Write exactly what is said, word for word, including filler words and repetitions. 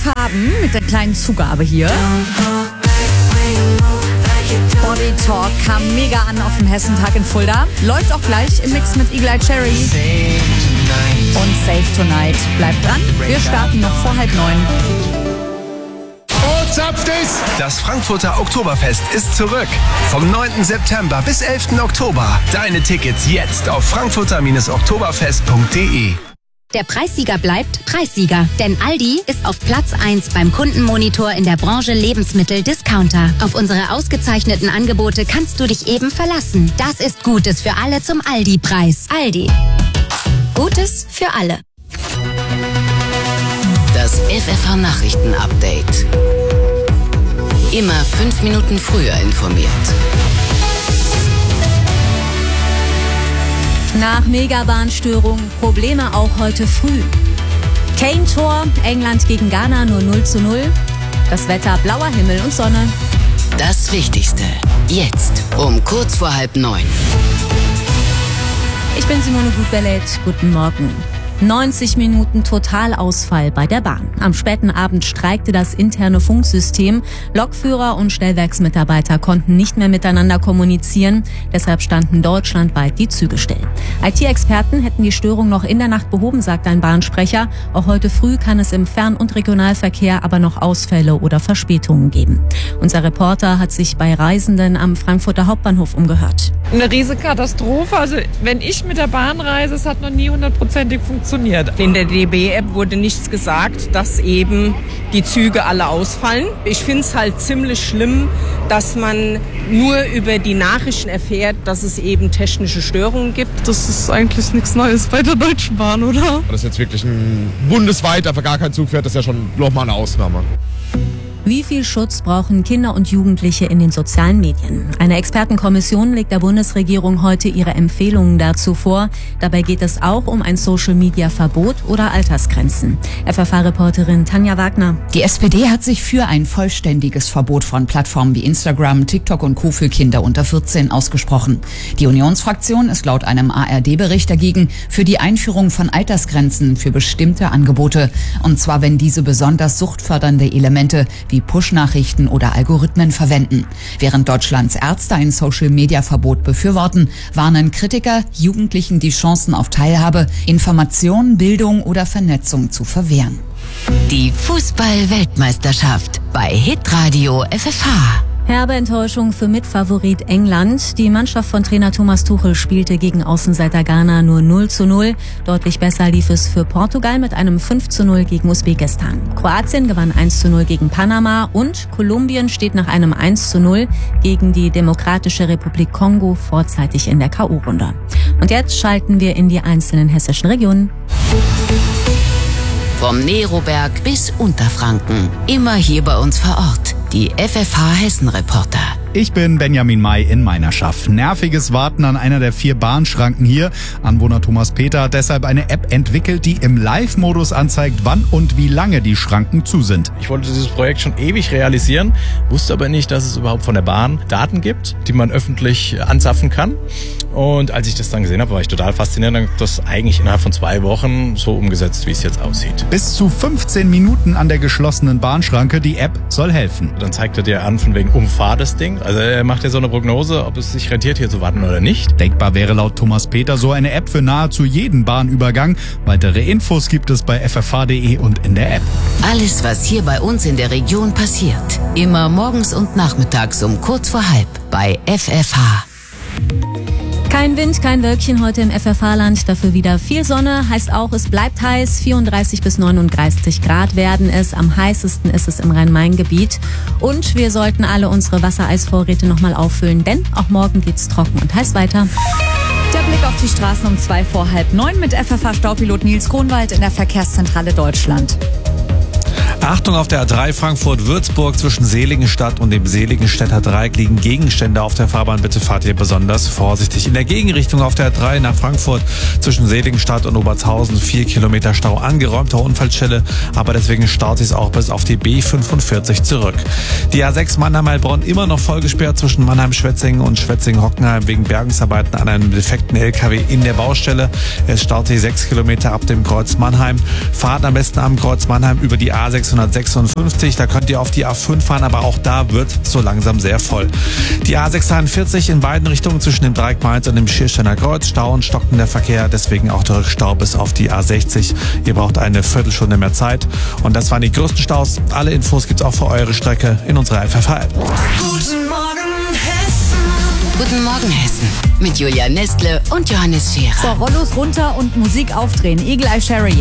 haben mit der kleinen Zugabe hier. Body Talk kam mega an auf dem Hessentag in Fulda. Läuft auch gleich im Mix mit Eagle Eye Cherry. Und Save Tonight. Bleibt dran, wir starten noch vor halb neun. Das Frankfurter Oktoberfest ist zurück. Vom neunten September bis elften Oktober. Deine Tickets jetzt auf frankfurter oktoberfest punkt de. Der Preissieger bleibt Preissieger, denn Aldi ist auf Platz eins beim Kundenmonitor in der Branche Lebensmittel-Discounter. Auf unsere ausgezeichneten Angebote kannst du dich eben verlassen. Das ist Gutes für alle zum Aldi-Preis. Aldi. Gutes für alle. Das F F H-Nachrichten-Update. Immer fünf Minuten früher informiert. Nach Megabahnstörung Probleme auch heute früh. Kane-Tor, England gegen Ghana nur null zu null. Das Wetter blauer Himmel und Sonne. Das Wichtigste jetzt um kurz vor halb neun. Ich bin Simone Gutberlet. Guten Morgen. neunzig Minuten Totalausfall bei der Bahn. Am späten Abend streikte das interne Funksystem. Lokführer und Stellwerksmitarbeiter konnten nicht mehr miteinander kommunizieren. Deshalb standen deutschlandweit die Züge still. I T-Experten hätten die Störung noch in der Nacht behoben, sagt ein Bahnsprecher. Auch heute früh kann es im Fern- und Regionalverkehr aber noch Ausfälle oder Verspätungen geben. Unser Reporter hat sich bei Reisenden am Frankfurter Hauptbahnhof umgehört. Eine riesige Katastrophe. Also wenn ich mit der Bahn reise, es hat noch nie hundertprozentig funktioniert. In der D B-App wurde nichts gesagt, dass eben die Züge alle ausfallen. Ich finde es halt ziemlich schlimm, dass man nur über die Nachrichten erfährt, dass es eben technische Störungen gibt. Das ist eigentlich nichts Neues bei der Deutschen Bahn, oder? Das ist jetzt wirklich ein bundesweit, aber gar kein Zug fährt, das ist ja schon nochmal eine Ausnahme. Wie viel Schutz brauchen Kinder und Jugendliche in den sozialen Medien? Eine Expertenkommission legt der Bundesregierung heute ihre Empfehlungen dazu vor. Dabei geht es auch um ein Social-Media-Verbot oder Altersgrenzen. F F H-Reporterin Tanja Wagner. Die S P D hat sich für ein vollständiges Verbot von Plattformen wie Instagram, TikTok und Co. für Kinder unter vierzehn ausgesprochen. Die Unionsfraktion ist laut einem A R D-Bericht dagegen für die Einführung von Altersgrenzen für bestimmte Angebote. Und zwar, wenn diese besonders suchtfördernde Elemente wie Push-Nachrichten oder Algorithmen verwenden. Während Deutschlands Ärzte ein Social-Media-Verbot befürworten, warnen Kritiker, Jugendlichen die Chancen auf Teilhabe, Information, Bildung oder Vernetzung zu verwehren. Die Fußball-Weltmeisterschaft bei Hitradio F F H. Herbe Enttäuschung für Mitfavorit England. Die Mannschaft von Trainer Thomas Tuchel spielte gegen Außenseiter Ghana nur null zu null. Deutlich besser lief es für Portugal mit einem fünf zu null gegen Usbekistan. Kroatien gewann eins zu null gegen Panama und Kolumbien steht nach einem eins zu null gegen die Demokratische Republik Kongo vorzeitig in der K O-Runde. Und jetzt schalten wir in die einzelnen hessischen Regionen. Vom Neroberg bis Unterfranken. Immer hier bei uns vor Ort. Die F F H-Hessen-Reporter. Ich bin Benjamin May in Meinerschaft. Nerviges Warten an einer der vier Bahnschranken hier. Anwohner Thomas Peter hat deshalb eine App entwickelt, die im Live-Modus anzeigt, wann und wie lange die Schranken zu sind. Ich wollte dieses Projekt schon ewig realisieren, wusste aber nicht, dass es überhaupt von der Bahn Daten gibt, die man öffentlich anzapfen kann. Und als ich das dann gesehen habe, war ich total fasziniert und habe das eigentlich innerhalb von zwei Wochen so umgesetzt, wie es jetzt aussieht. Bis zu fünfzehn Minuten an der geschlossenen Bahnschranke. Die App soll helfen. Dann zeigt er dir an, von wegen umfahr das Ding. Also er macht ja so eine Prognose, ob es sich rentiert, hier zu warten oder nicht. Denkbar wäre laut Thomas Peter so eine App für nahezu jeden Bahnübergang. Weitere Infos gibt es bei f f h punkt d e und in der App. Alles, was hier bei uns in der Region passiert. Immer morgens und nachmittags um kurz vor halb bei F F H. Kein Wind, kein Wölkchen heute im F F H-Land, dafür wieder viel Sonne. Heißt auch, es bleibt heiß. vierunddreißig bis neununddreißig Grad werden es. Am heißesten ist es im Rhein-Main-Gebiet. Und wir sollten alle unsere Wassereisvorräte nochmal auffüllen, denn auch morgen geht's trocken und heiß weiter. Der Blick auf die Straßen um zwei vor halb neun mit F F H-Staupilot Nils Kronwald in der Verkehrszentrale Deutschland. Achtung, auf der A drei Frankfurt-Würzburg zwischen Seligenstadt und dem Seligenstädter Dreieck liegen Gegenstände auf der Fahrbahn. Bitte fahrt hier besonders vorsichtig. In der Gegenrichtung auf der A drei nach Frankfurt zwischen Seligenstadt und Obertshausen vier Kilometer Stau, angeräumter Unfallstelle, aber deswegen staut es auch bis auf die B fünfundvierzig zurück. Die A sechs Mannheim-Heilbronn immer noch voll gesperrt zwischen Mannheim-Schwetzingen und Schwetzingen-Hockenheim wegen Bergungsarbeiten an einem defekten L K W in der Baustelle. Es staut sich sechs Kilometer ab dem Kreuz Mannheim. Fahrt am besten am Kreuz Mannheim über die A sechs sechshundertsechsundfünfzig. Da könnt ihr auf die A fünf fahren, aber auch da wird so langsam sehr voll. Die A sechshundertvierzig in beiden Richtungen zwischen dem Dreieck Mainz und dem Schiersteiner Kreuz. Stau und stockender Verkehr, deswegen auch der Rückstau bis auf die A sechzig. Ihr braucht eine Viertelstunde mehr Zeit. Und das waren die größten Staus. Alle Infos gibt's auch für eure Strecke in unserer F F H-App. Guten Morgen Hessen. Guten Morgen Hessen. Mit Julia Nestle und Johannes Scherer. So, Rollos runter und Musik aufdrehen. Eagle Eye Cherry.